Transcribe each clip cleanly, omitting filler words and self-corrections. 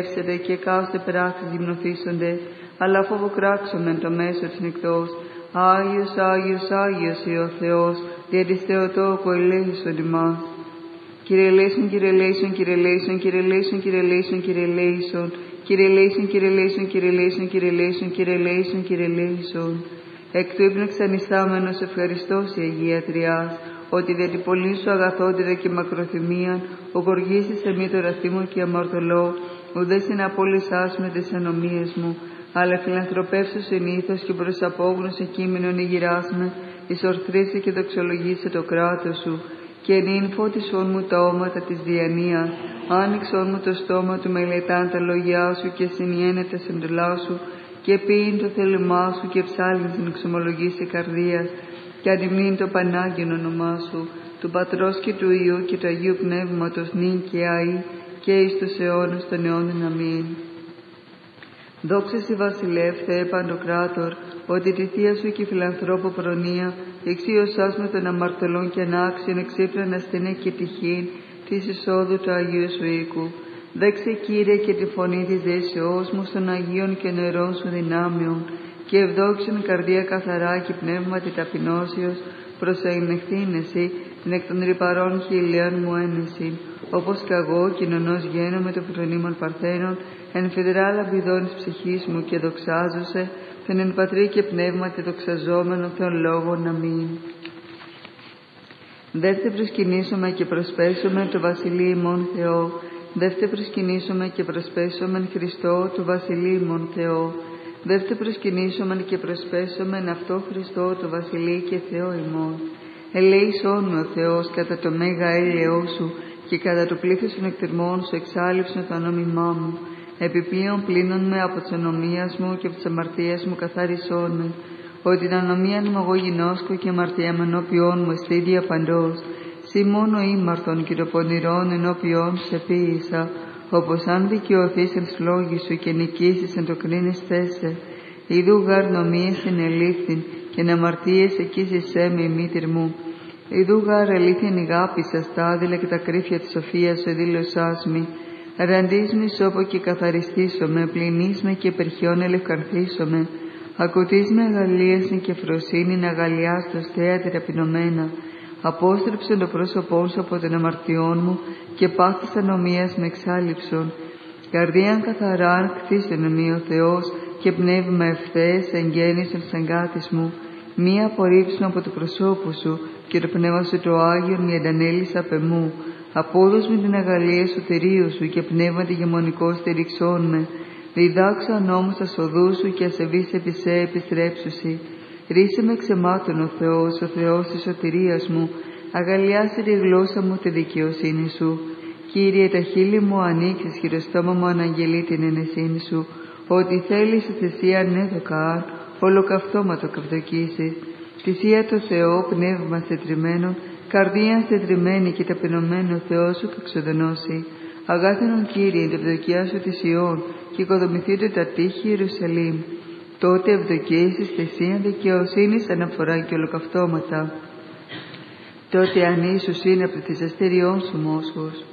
και εκάστοτε πράξεις γυμνοθύσσονται, αλλά φοβοκράξομεν το μέσο της νυχτός. Άγιος, Άγιος, Άγιος ο Θεός, δια της Θεοτόκου ελέησον ημάς. Κύριε ελέησον, Κύριε ελέησον, Κύριε ελέησον, Κύριε ελέησον, Κύριε ελέησον, Κύριε ελέησον, Κύριε ελέησον, Κύριε ελέησον, Κύριε ελέησον, Κύριε ελέησον, Κύριε ελέησον, Κύριε ελέησον. Εκ του ύπνου ξανιστάμενος ευχαριστώς η Αγία Τριάς, ότι δια την πολλή σου αγαθότητα και μακροθυμίαν, ο γοργήσεις εμεί το ραθήμο και αμαρτωλό, ουδέ συναπόλυσάς με τις ανομίες μου, αλλά φιλανθρωπεύσου συνήθως και προς απόγνωση κείμενον ηγυράσμε, εις ορθρήσει και δοξολογήσε το κράτος σου, και νυν φώτισόν μου τα όματα της διανοίας, άνοιξόν μου το στόμα του μελετάν τα λόγια σου και συνιένεται εντολά σου, και ποιήν το θέλημά σου και ψάλιν την εξομολογήση καρδίας, και αντιμνύν το Πανάγιον όνομά σου, του Πατρός και του Υιού και του Αγίου Πνεύματος νυν και αεί, και εις τους αιώνας των αιώνων. Αμήν. Δόξα σοι βασιλεύ Θεέ Παντοκράτορ, ότι τη θεία σου και φιλανθρώπο προνοία, εξίωσάς με των αμαρτωλών και ανάξιων εξύπναν ασθενέ και τυχήν, της εισόδου του Αγίου σου οίκου. Δέξε Κύριε και τη φωνή της δεήσεώς μου στον Αγίων και νερών σου δυνάμεων, και ευδόξεν καρδία καθαρά και πνεύματι ταπεινώσεως, προσεηνεχθήν εσύ, την εκ των ρυπαρών χιλίων μου ένεση, όπως κι εγώ κοινωνός γένομαι το φρονίμων παρθένων, εν φεδρά λαμπιδών της ψυχής μου και δοξάζωσε, τον εν πατρί και πνεύματι δοξαζόμενο Θεόν λόγων. Αμήν. Δεύτε προσκυνήσουμε και προσπέσουμε το Βασιλείο ημών Θεό, δεύτε προσκυνήσουμε και προσπέσουμε Χριστό το Βασιλείο ημών Θεό, δεύτε προσκυνήσουμε και προσπέσουμε αυτό Χριστό το Βασιλείο και Θεό ημών. Ελέησόν με ο Θεός κατά το μέγα έλεό σου και κατά το πλήθος των εκτερμών σου εξάλληψον το ανόμημά μου. Επιπλέον πλύνον με από τις ανομίας μου και από τις αμαρτίες μου καθάρισόν με, ότι την ανομίαν μου εγώ γινώσκω και αμαρτία με ενώπιόν μου εστίδια παντός. Συ μόνο ήμαρτον και το πονηρόν ενώπιόν σε ποίησα, όπως αν δικαιωθείς εν σλόγη σου και νικήσεις εν το κρίνεις θέσε. Ιδού γάρ νομίες εν ελήφθην και εν αμαρτίες εκείσισέ με η μήτηρ μου. Ιδού γάρ αλήθειαν ηγάπησα στα άδειλα και τα κρύφια της σοφίας σου εδήλωσάς μη. Ραντείς μη σώπο και καθαριστήσομαι, πλυνείς με και επερχιών ελευκαρθήσομαι. Ακουτείς με αγαλίασιν και φροσύνην αγαλιάστος θέατη ταπεινωμένα. Απόστρεψε το πρόσωπό σου από των αμαρτιών μου και πάθης ανομίας με εξάλληψον. Καρδίαν καθαράν κτίσεν εμεί ο Θεός και πνεύμα ευθέες εγγέννησον σαγκάτης μου. Μία απορρίψουν από το προσώπου σου και το πνεύμα σου το Άγιον μη αντανέλης απ' εμού. Απόδος με την αγαλία σωτηρίου σου και πνεύμα τη γεμονικό στηριξών με. Διδάξω νόμους ασοδού σου και ασεβείς επί σε επιστρέψουσι. Ρίσε με ξεμάτων ο Θεός της σωτηρίας μου. Αγαλιάσε τη γλώσσα μου τη δικαιοσύνη σου. Κύριε, τα χείλη μου ανοίξεις και το στόμα μου αναγγελεί την ενεσύνη σου. Ότι θέλεις η θυσία ανέδωκαν, ολοκαυτώματο καυτοκίσεις. Θυσία το Θεό, πνεύμα στετριμμένον, καρδία στετριμμένη και ταπεινωμένο Θεό σου καξοδονώσει. Αγάθενον Κύριε, την ευδοκία σου της Ιών, και οικοδομηθείτε τα τείχη Ιερουσαλήμ. Τότε ευδοκίσεις θυσίαν δικαιοσύνης αναφορά και ολοκαυτώματα. Τότε ανήσους είναι από τις αστεριών σου μόσχος.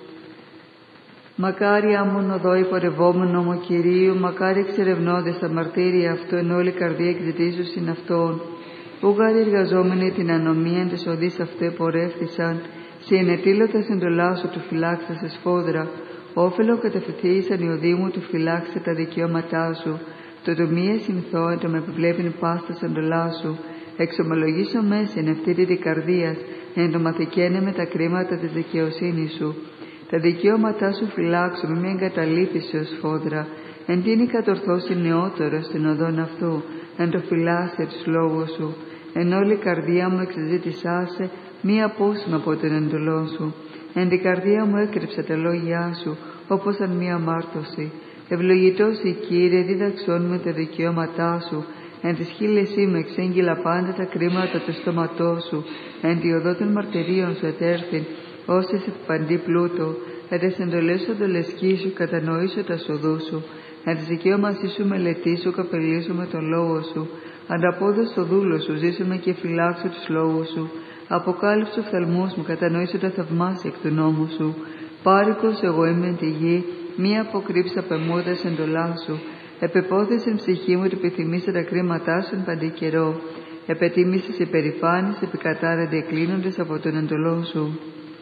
Μακάρι άμμον οδό υπορευόμενο μου Κυρίου, μακάρι εξερευνώντες τα μαρτύρια αυτού εν όλη καρδία εκδητήσουσιν αυτόν. Ούγαροι εργαζόμενοι την ανομίαν της οδής αυτού επορεύθησαν, συνετήλωτας εντολά σου του φυλάξα σε σφόδρα, όφελο κατευθυνθήσαν οι οδοί μου του φυλάξε τα δικαιώματά σου, το τομία συνθώ το με επιβλέπειν πάστας εντολά σου, εξομολογήσω μέσα εν αυτή τη καρδίας, εν το μαθηκένε με τα κρίματα της δικαιοσύνης σου. Τα δικαιώματά σου φυλάξω, μη εγκαταλείπεις ως σφόδρα, εν τίνη κατορθώσει νεότερο στην οδόν αυτού, εν το φυλάσσε τους λόγους σου. Εν όλη καρδία μου εξεζήτησάσε, μη απόσυμα από τον εντολό σου. Εν την καρδία μου έκρυψε τα λόγια σου, όπως αν μία αμάρτωση. Ευλογητός η Κύριε, δίδαξόν με τα δικαιώματά σου. Εν της χείλης μου εξέγγυλα πάντα τα κρίματα του στόματός σου. Εν τη οδό των μαρτυρίων σου ετέρθην, όσες επαντή πλούτο. Εν τες εντολές σου δολεσκίσου, κατανοήσω τα σοδού σου. Εν της δικαίωμασή σου μελετήσω, καπελίσω με τον λόγο σου. Ανταπόδος το δούλο σου, ζήσομαι και φυλάξω τους λόγους σου. Αποκάλυψε τους οφθαλμούς μου, κατανοήσω τα θαυμάσια εκ του νόμου σου. Πάρικος εγώ είμαι εν τη γη, μία αποκρύψα πεμούδας εντολά σου. Επεπόθεσεν ψυχή μου ότι επιθυμήσε τα κρίματά σου εν παντή καιρό. Επετίμησες υπερηφάνεις, επικατάρανται εκκλίνοντες από τον εντολό σου.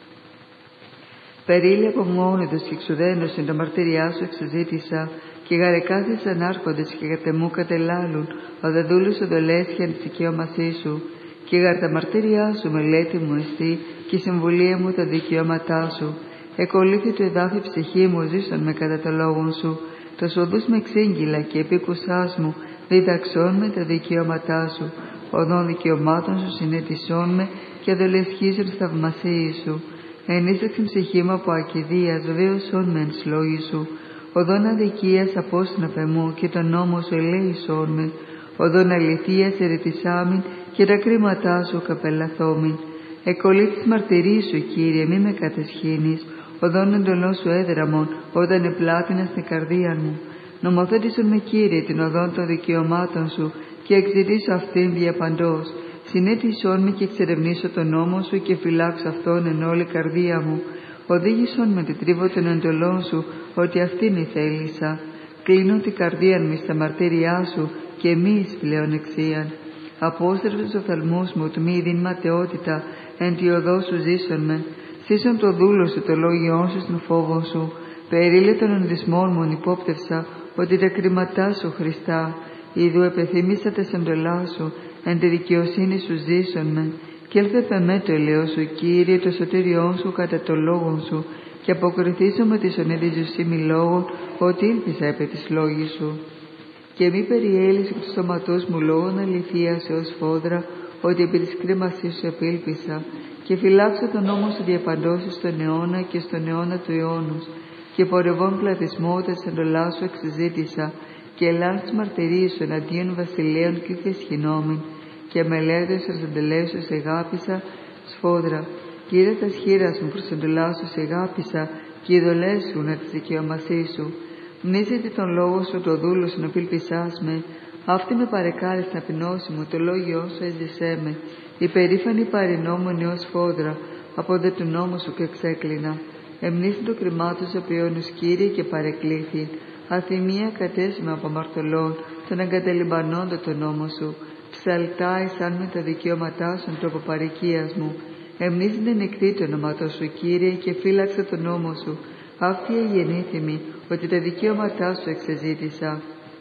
Περίλη απομόνητος και εξουδένωσεν τα μαρτυριά σου εξεζήτησα, και γαρεκάθησαν άρχοντες και κατεμού κατελάλουν, ο δεδούλους οδολέσχιαν της δικαιώματή σου. Και γαρ τα μαρτυριά σου μελέτη μου εστί, και η συμβουλία μου τα δικαιώματά σου. Εκολύθη του εδάφη ψυχή μου, ζήσον με κατά το λόγον σου. Το οδούς με εξήγηλα και επίκουσάς μου, διδαξών με τα δικαιώματά σου. Οδών δικαιωμάτων σου συνετισών με, και αδελεσχίζουν θαυμασίοι σου. Ενίσταξε ψυχή μου από ακηδίας, βεβαίωσον με εν λόγοι σου. Οδόν αδικίας απόστηνα πεμού, και τον νόμο σου ελέησόν με. Οδόν αληθείας ερετησάμιν, και τα κρίματά σου καπελαθόμην. Εκολύθης μαρτυρή σου, Κύριε, μη με κατεσχύνεις. Οδόν εντολό σου έδραμον, όταν επλάτηνα στην καρδία μου. Νομοθέτησον με, Κύριε, την οδόν των δικαιωμάτων σου, και εξητήσω αυτήν διαπαντός. Συνέτησόν με και εξερευνήσω τον νόμο σου, και φυλάξω αυτόν εν όλη καρδία μου. Οδήγησον με την τρίβο των εντολών σου, ότι αυτήν ηθέλησα. Κλείνω την καρδία μου στα μαρτύριά σου, και μη εις πλεονεξίαν. Απόστρεψες ο θαλμούς μου, τμή δίν ματαιότητα, εν τη οδό σου ζήσον με. Σύσον το δούλο σου, το λόγιόν σου στον φόβο σου. Περίλε των ενδυσμών μου υπόπτευσα, ότι τα κρίματά σου Χριστά. Ιδού επεθύμησα τες εντολά σου, εν τη δικαιοσύνη σου ζήσον με. Και έλθεπε με το ελαιό σου, Κύριε, το σωτήριόν σου κατά το λόγον σου, και αποκριθήσω με τη σωνίδη ζουσίμη λόγων, ότι ήλπισα επί της λόγης σου. Και μη περιέλυσε του σώματός μου λόγων αληθείας έως φόδρα, ότι επί της κρίμασής σου επήλπισα. Και φυλάξα τον νόμο σου διαπαντώσεις στον αιώνα και στον αιώνα του αιώνους. Και πορευών πλατισμό τες εντολά σου εξεζήτησα, και ελάν της μαρτυρίας σου εναντίον βασιλέων και θεσχυνόμην. Και μελέτες εντελές σου σε αγάπησα σφόδρα. Κύριε τα σχήρας μου προς εντολά σου σε αγάπησα, και οι δολές σου να τις δικαιωμασί σου. Μνήσετε τον λόγο σου, το δούλο σου να πήλπισάς με. Αυτή με παρεκάλεσε να πεινώσει μου, το λόγιό σου έζησέ με. Η περήφανη παρενόμουν έως φόδρα, από δε του νόμου σου και εξέκλεινα. Εμνήσιν το κρυμάτος οποίονους, Κύριε, και παρεκλήθη. Αθυμία κατέσυμα από αμαρτωλών, τον εγκατελειμπανώντα το νόμο σου. Ψαλτάει σαν με τα δικαιώματά σου, τρόπο παροικίας μου. Εμνήσιν ενεκτή το όνοματό σου, Κύριε, και φύλαξε τον νόμο σου. Αυτή γεννήθημη, ότι τα δικαιώματά σου εξεζήτησα.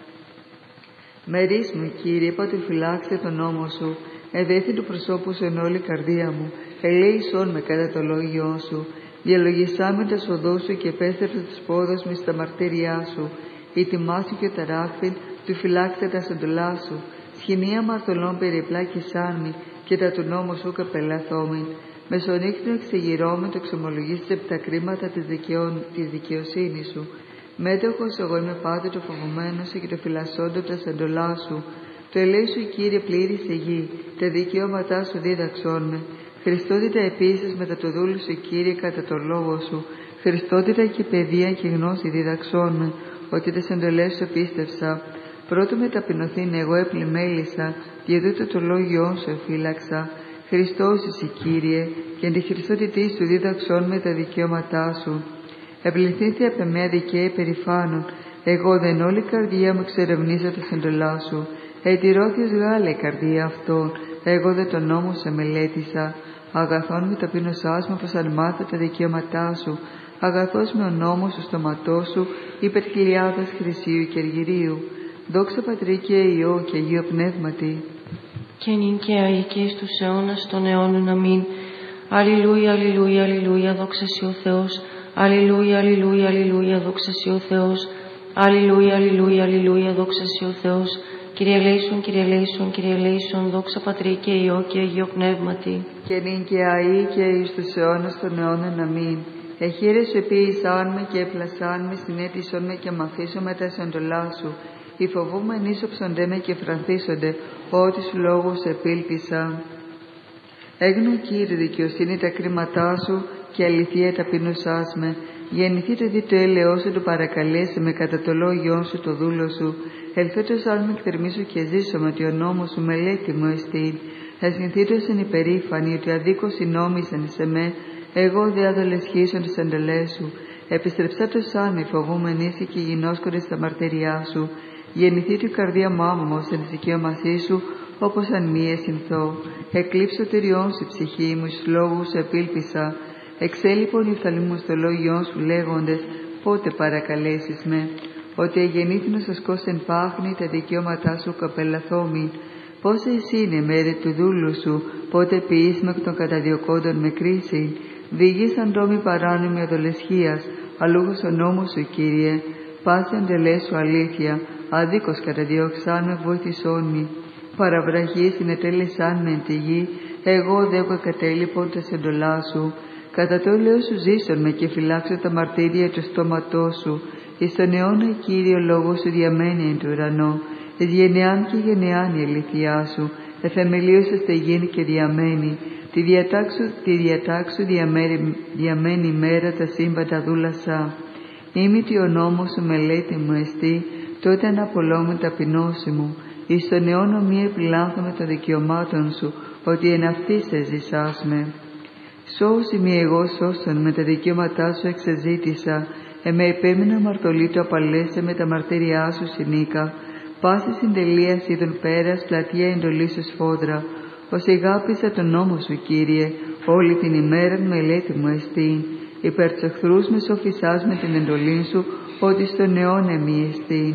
Μερίς μου, Κύριε, πότε φυλάξε τον νόμο σου. Εδέθη του προσώπου σου εν όλη καρδία μου. Ελέησόν με κατά το λόγιό σου. Διαλογισάμε τα σοδό σου, και επέστρεψε τους πόδους μου στα μαρτύριά σου. Η τιμά σου και τα ράφιν, του φυλάξε τα σεντολά σου. Σχοινία μαρτωλών περιπλάκησάν μη, και τα του νόμου σου καπελαθόμην. Μεσονύχτου εξεγυρώμην το εξομολογήσεις επί τα κρίματα της δικαιοσύνης σου. Μέτοχος εγώ είμαι πάντοτε φοβωμένος και το φυλασσόντο τα σεντολά σου. Το ελέη σου, Κύριε, πλήρησε γη, τα δικαιώματά σου δίδαξόν με. Χριστότητα επίσης μετά το δούλου σου, Κύριε, κατά το λόγο σου. Χριστότητα και παιδεία και γνώση δίδαξόν με, ότι τες εντολές σου πίστευσα. Πρώτο με ταπεινωθήν εγώ επλημέλησα, διαδούτο το λόγιό σου εφύλαξα. Χριστός εσύ, Κύριε, και εν τη Χριστότητή σου δίδαξόν με τα δικαιώματά σου. Επληθήθη απ' εμέ δικαίη περηφάνων, εγώ δεν όλη καρδία μου εξερευνήσω τα εντολά σου. Ετηρώθιος Γάλα η καρδία αυτών, εγώ δεν τον νόμο σε μελέτησα. Αγαθόν με ταπεινωσάς μου, πως αν μάθω τα δικαιώματά σου. Αγαθός με ο νόμος του στόματός σου, υπερ χιλιάδας χρυσίου και αργυρίου. Δόξα Πατρί και Υιό και Αγίο Πνεύματι. Και νυν και αεί και εις τους αιώνας των αιώνων. Αμήν. Αλληλούια, αλληλούια, αλληλούια, δόξα σοι ο Θεός. Αλληλούια, αλληλούια, αλληλούια, δόξα σοι ο Θεός. Αλληλούια, αλληλούια, αλληλούια, δόξα σοι ο Θεός. Κύριε ελέησον, Κύριε ελέησον, Κύριε ελέησον, δόξα Πατρί και Υιό και Αγίο Πνεύματι. Και νυν και αεί και εις τους αιώνας των αιώνων. Αμήν. Εχείρες σου επίησάν με και έπλασάν με, συνέτησον με και μαθήσον με τα εντολά σου. Οι φοβούμενοι ίσοψονται με και φρανθίσονται, ό,τι σου λόγους επήλπισα. Έγνω, Κύριε, δικαιοσύνη τα κρίματά σου, και αληθεία ταπεινωσάς με. Γεννηθείτε δι το έλεος σου, το παρακαλέσει με κατά το λόγιόν σου το δούλο σου. Ελθέτως αν με εκθερμίσω και ζήσω με ότι ο νόμος σου μελέτη μου εστίν. Ασυνθήτως εν υπερήφανη, ότι αδίκως συνόμισαν σε με, εγώ δε αδολεσχίσον τις εντολές σου. Επιστρεψάτος άνοι φοβούμεν ήσυ και γινώσκονται στα μαρτυριά σου. Γεννηθεί του καρδία μάμωμος εν δικαιώμασή σου, όπως αν μη εσυνθώ. Εκλείψω τυριών σου ψυχή μου, εις λόγους επήλπισα. Εξέλιπον οι οφθαλμοί στο λόγιόν σου λέγοντες, πότε παρακαλέσεις με. Ότι εγεννήθηνος ασκός εν πάχνη, τα δικαιώματά σου καπελαθόμη. Πόσε εσύ είναι μέρη του δούλου σου, πότε ποιείς με εκ των καταδιωκόντων με κρίση. Δίγης αντόμη παράνομη αδολεσχίας, αλούχος ο νόμος σου, Κύριε. Πάση αντελές σου αλήθεια, άδικος καταδιώξαν με βοηθησόν μη. Παραβραχή συνετέλεσαν με εν τη γη, εγώ δε κατέλειπον τας εντολά σου. Κατά το λέω σου ζήσον με και φυλάξω τα μαρτύρια του στόματός σου. Εις τον αιώνα, Κύριε, ο λόγος σου διαμένει εν του ουρανό. Εις γενεάν και γενεάν η αλήθειά σου, εφεμελίωσε στεγήν και διαμένει. Τη διατάξου διαμένει μέρα τα σύμπαντα δούλασά. Ήμητη ο νόμος σου μελέτη μου εστί, τότε αναπολώμεν ταπεινώση μου. Εις τον αιώνα μη επιλάνθομαι των δικαιωμάτων σου, ότι εν αυτής εζησάς με. Σώση μη εγώ σώσον, με τα δικαιώματά σου εξεζήτησα. Εμέ επέμεινα αμαρτωλή το απαλέσαι με τα μαρτύριά σου συνήκα. Πάση συντελείας είδων πέρας, πλατεία εντολή σου σφόδρα. Ως εγάπησα τον νόμο σου, Κύριε, όλη την ημέρα μελέτη μου εστίν. Υπέρ τους εχθρούς με σοφισάς με την εντολή σου, ότι στον αιώνα μη εστίν.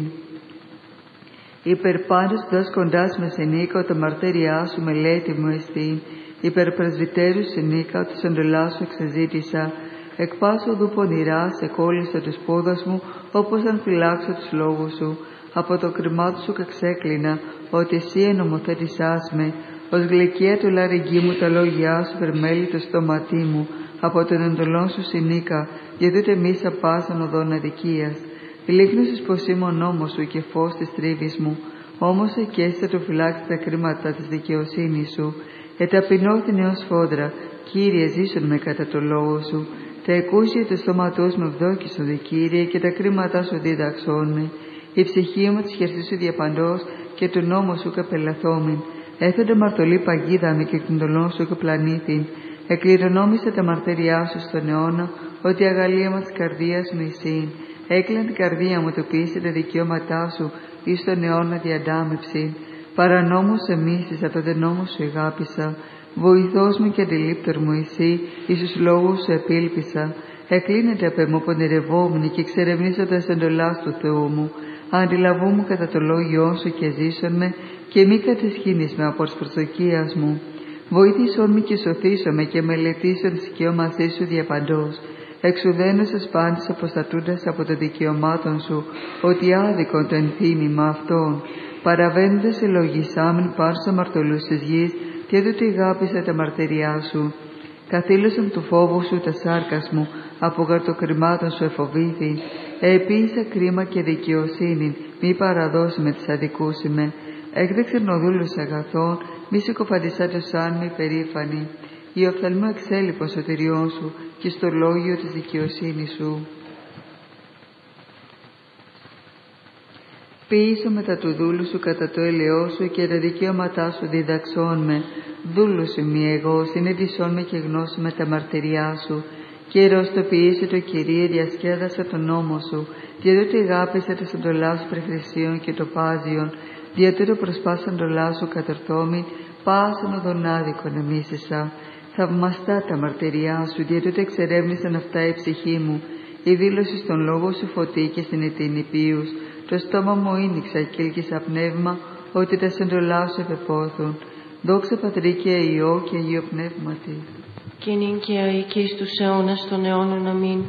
Υπέρ πάντως δάσκοντάς με συνήκα, τα μαρτύριά σου μελέτη μου εστίν. Υπέρ πρεσβυτέρου συνήκα, της εντολάς σου εξεζήτησα. Εκ πάσου οδού πονηράς εκόλλησα τους πόδας μου, όπως αν φυλάξω τους λόγους σου. Από το κρυμά σου καξέκλεινα, ότι εσύ ενομοθέτησάς με. Ως γλυκία του λαρυγγί μου τα λόγια σου βερμέλη το στόματί μου. Από τον εντολόν σου συνήκα, γιατί ούτε μίσα πάσαν οδόν αδικίας. Λύχνωσες πως είμαι ο νόμος σου και φως της τρίβης μου. Όμως εκέσαι το φυλάξει τα κρίματα της δικαιοσύνης σου. Εταπεινώθηνε ως φόδρα, Κύριε, ζήσον με κατά το λόγο σου. Τα εκούσια του στόματός μου ευδόκησον, Κύριε, και τα κρίματά σου δίδαξόν με. Η ψυχή μου της χερσής σου διαπαντός και του νόμου σου καπελαθόμην. Έθετε μαρτωλή παγίδα με και εκ των σου καπλανήθην. Εκληρονόμησε τα μαρτυριά σου στον αιώνα, ότι αγαλίαμα της καρδίας μου εισήν. Έκλαν την καρδία μου το ποιήσε τα δικαιώματά σου, εις τον αιώνα διαντάμεψην. Παρανόμους εμίσεις, από τον νόμο σου εγάπησα. Βοηθός μου και αντιλήπτορ μου εσύ, εις τους λόγους σου επήλπισα. Εκλίνεται απ' εμού πονηρευόμενη και εξερευνήσοντας εντολάς του Θεού μου. Αντιλαβούμαι κατά το λόγιό σου και ζήσον με, και μη κατεσχύνεις με από τις προσδοκίας μου. Βοήθησον με και σωθήσον με και μελετήσον τις δικαιώματές σου διαπαντός. Εξουδένωσες πάντες αποστατούντας από το δικαιωμάτων σου, ότι άδικον το ενθύμημα αυτών. Παραβαίνοντας ελογισάμεν πάνω στους αμαρτωλούς της γης, και έδωτε αγάπησα τα μαρτυριά σου. Καθήλωσαν του φόβου σου τα σάρκας μου, από γαρτοκρημάτων σου εφοβήθη. Επίησα κρίμα και δικαιοσύνη, μη παραδώσει με τις αδικούς με. Έκδεξεν ο δούλος αγαθών, μη συκοφαντισάτως αν μη περήφανη. Η οφθαλμού εξέλιπον σωτηριών σου και στο λόγιο της δικαιοσύνης σου. Ποιήσω μετά του δούλου σου κατά το έλεό σου και τα δικαιώματά σου διδαξών με. Δούλου σου μη εγώ, συνέντησόν με και γνώση με τα μαρτυριά σου. Καιρός το ποιήσει το Κυρίε, διασκέδασα τον νόμο σου. Διότι αγάπησα τα εντολά σου πρεχρησίων και το πάζιον. Διότι προσπάσαν εντολά σου κατορθόμη, πάσαν οδον άδικον εμίσησα. Θαυμαστά τα μαρτυριά σου, διότι εξερεύνησαν αυτά η ψυχή μου. Η δήλωση στον λόγο σου φωτί και στην ετήνη πίους. Το στόμα μου ίνιξα και έλκυσα πνεύμα, ότι τα εντολά σου επεπόθουν. Δόξα Πατρί και Υιό και Αγίο Πνεύματι. Και νυν και αεί και εις τους αιώνας των αιώνων. Αμήν.